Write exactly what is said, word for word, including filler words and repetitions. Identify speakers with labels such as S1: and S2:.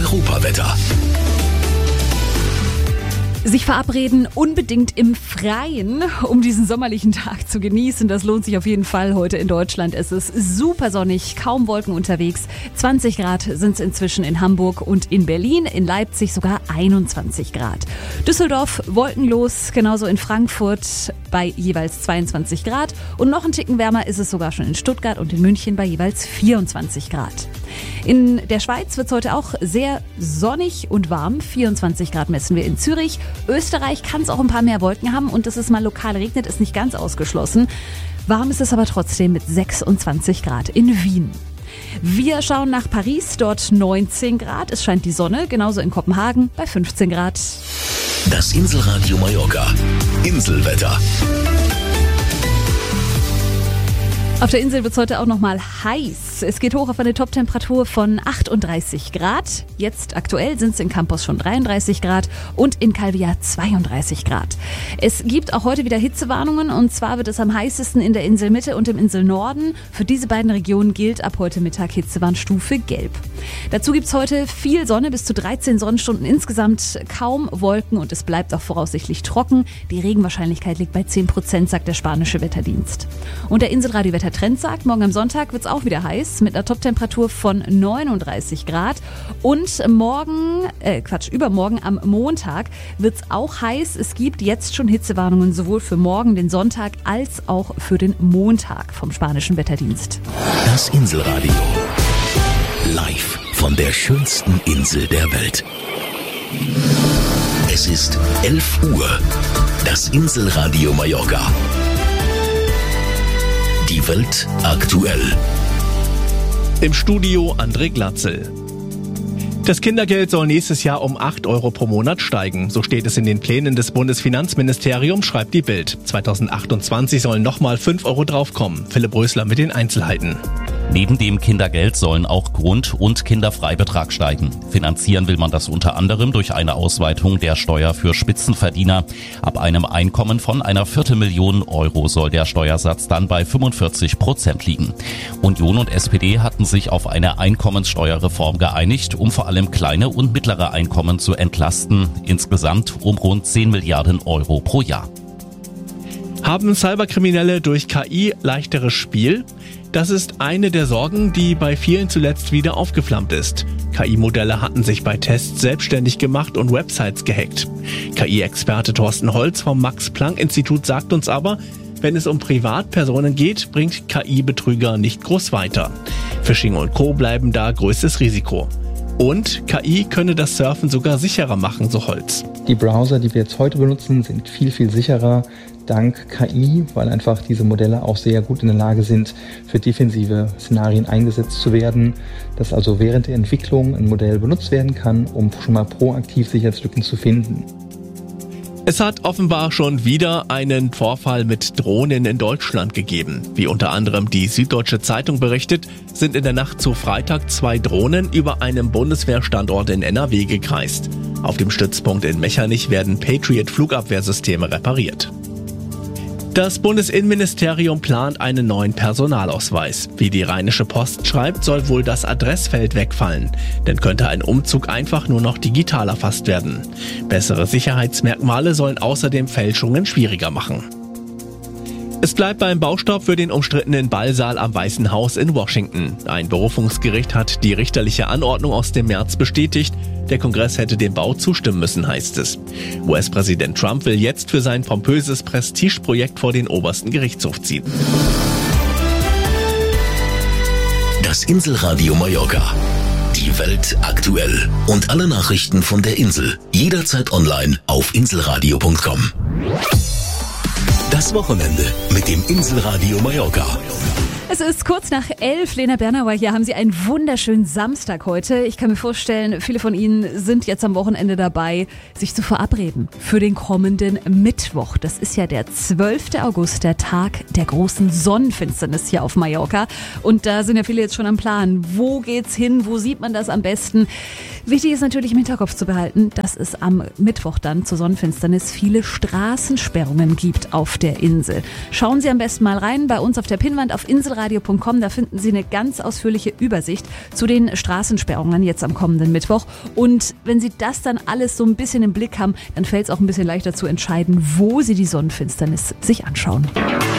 S1: Europawetter.
S2: Sich verabreden unbedingt im Freien, um diesen sommerlichen Tag zu genießen. Das lohnt sich auf jeden Fall heute in Deutschland. Es ist super sonnig, kaum Wolken unterwegs. zwanzig Grad sind es inzwischen in Hamburg und in Berlin, in Leipzig sogar einundzwanzig Grad. Düsseldorf wolkenlos, genauso in Frankfurt bei jeweils zweiundzwanzig Grad. Und noch ein Ticken wärmer ist es sogar schon in Stuttgart und in München bei jeweils vierundzwanzig Grad. In der Schweiz wird es heute auch sehr sonnig und warm. vierundzwanzig Grad messen wir in Zürich. Österreich kann es auch ein paar mehr Wolken haben und dass es mal lokal regnet, ist nicht ganz ausgeschlossen. Warm ist es aber trotzdem mit sechsundzwanzig Grad in Wien. Wir schauen nach Paris, dort neunzehn Grad. Es scheint die Sonne, genauso in Kopenhagen bei fünfzehn Grad.
S1: Das Inselradio Mallorca. Inselwetter.
S2: Auf der Insel wird es heute auch noch mal heiß. Es geht hoch auf eine Toptemperatur von achtunddreißig Grad. Jetzt aktuell sind es in Campos schon dreiunddreißig Grad und in Calvia zweiunddreißig Grad. Es gibt auch heute wieder Hitzewarnungen und zwar wird es am heißesten in der Inselmitte und im Inselnorden. Für diese beiden Regionen gilt ab heute Mittag Hitzewarnstufe Gelb. Dazu gibt es heute viel Sonne, bis zu dreizehn Sonnenstunden insgesamt, kaum Wolken und es bleibt auch voraussichtlich trocken. Die Regenwahrscheinlichkeit liegt bei zehn Prozent, sagt der spanische Wetterdienst. Und der Inselradio-Wetter Trend sagt, morgen am Sonntag wird es auch wieder heiß mit einer Toptemperatur von neununddreißig Grad und morgen, äh Quatsch, übermorgen am Montag wird es auch heiß. Es gibt jetzt schon Hitzewarnungen sowohl für morgen, den Sonntag, als auch für den Montag vom spanischen Wetterdienst.
S1: Das Inselradio. Live von der schönsten Insel der Welt. Es ist elf Uhr. Das Inselradio Mallorca. Die Welt aktuell.
S3: Im Studio André Glatzel. Das Kindergeld soll nächstes Jahr um acht Euro pro Monat steigen. So steht es in den Plänen des Bundesfinanzministeriums, schreibt die Bild. zweitausendachtundzwanzig sollen nochmal fünf Euro draufkommen. Philipp Rösler mit den Einzelheiten.
S4: Neben dem Kindergeld sollen auch Grund- und Kinderfreibetrag steigen. Finanzieren will man das unter anderem durch eine Ausweitung der Steuer für Spitzenverdiener. Ab einem Einkommen von einer Viertelmillion Euro soll der Steuersatz dann bei fünfundvierzig Prozent liegen. Union und S P D hatten sich auf eine Einkommenssteuerreform geeinigt, um vor allem kleine und mittlere Einkommen zu entlasten. Insgesamt um rund zehn Milliarden Euro pro Jahr.
S3: Haben Cyberkriminelle durch K I leichteres Spiel? Das ist eine der Sorgen, die bei vielen zuletzt wieder aufgeflammt ist. K I-Modelle hatten sich bei Tests selbstständig gemacht und Websites gehackt. K I-Experte Thorsten Holz vom Max-Planck-Institut sagt uns aber, wenn es um Privatpersonen geht, bringt K I-Betrüger nicht groß weiter. Phishing und Co. bleiben da größtes Risiko. Und K I könne das Surfen sogar sicherer machen, so Holz.
S5: Die Browser, die wir jetzt heute benutzen, sind viel, viel sicherer dank K I, weil einfach diese Modelle auch sehr gut in der Lage sind, für defensive Szenarien eingesetzt zu werden, dass also während der Entwicklung ein Modell benutzt werden kann, um schon mal proaktiv Sicherheitslücken zu finden.
S3: Es hat offenbar schon wieder einen Vorfall mit Drohnen in Deutschland gegeben. Wie unter anderem die Süddeutsche Zeitung berichtet, sind in der Nacht zu Freitag zwei Drohnen über einem Bundeswehrstandort in N R W gekreist. Auf dem Stützpunkt in Mechernich werden Patriot-Flugabwehrsysteme repariert. Das Bundesinnenministerium plant einen neuen Personalausweis. Wie die Rheinische Post schreibt, soll wohl das Adressfeld wegfallen. Dann könnte ein Umzug einfach nur noch digital erfasst werden. Bessere Sicherheitsmerkmale sollen außerdem Fälschungen schwieriger machen. Es bleibt beim Baustopp für den umstrittenen Ballsaal am Weißen Haus in Washington. Ein Berufungsgericht hat die richterliche Anordnung aus dem März bestätigt. Der Kongress hätte dem Bau zustimmen müssen, heißt es. U S-Präsident Trump will jetzt für sein pompöses Prestigeprojekt vor den obersten Gerichtshof ziehen.
S1: Das Inselradio Mallorca. Die Welt aktuell. Und alle Nachrichten von der Insel. Jederzeit online auf inselradio punkt com. Das Wochenende mit dem Inselradio Mallorca.
S2: Es ist kurz nach elf. Lena Bernauer hier. Haben Sie einen wunderschönen Samstag heute. Ich kann mir vorstellen, viele von Ihnen sind jetzt am Wochenende dabei, sich zu verabreden für den kommenden Mittwoch. Das ist ja der zwölfte August, der Tag der großen Sonnenfinsternis hier auf Mallorca. Und da sind ja viele jetzt schon am Plan. Wo geht's hin? Wo sieht man das am besten? Wichtig ist natürlich im Hinterkopf zu behalten, dass es am Mittwoch dann zur Sonnenfinsternis viele Straßensperrungen gibt auf der Insel. Schauen Sie am besten mal rein bei uns auf der Pinnwand auf Insel inselradio punkt com. Da finden Sie eine ganz ausführliche Übersicht zu den Straßensperrungen jetzt am kommenden Mittwoch. Und wenn Sie das dann alles so ein bisschen im Blick haben, dann fällt es auch ein bisschen leichter zu entscheiden, wo Sie die Sonnenfinsternis sich anschauen.